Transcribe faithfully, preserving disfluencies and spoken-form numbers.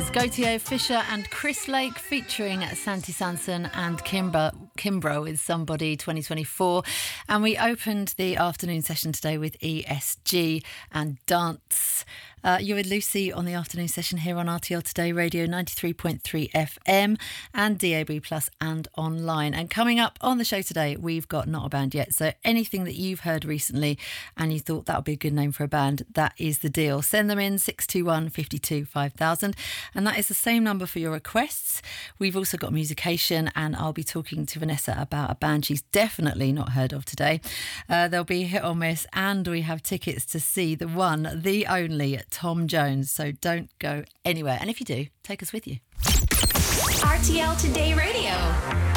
was Gautier Fisher and Chris Lake featuring Santi Sanson and Kimbro, Kimbro with Somebody twenty twenty-four. And we opened the afternoon session today with E S G and Dance. Uh, you're with Lucy on the afternoon session here on R T L Today Radio ninety-three point three F M and D A B Plus and online. And coming up on the show today, we've got Not a Band Yet. So anything that you've heard recently and you thought that would be a good name for a band, that is the deal. Send them in six two one, five two, five thousand. And that is the same number for your requests. We've also got Musication, and I'll be talking to Vanessa about a band she's definitely not heard of today. Uh, there'll be Hit or Miss, and we have tickets to see the one, the only Tom Jones. So don't go anywhere. And if you do, take us with you. R T L Today Radio.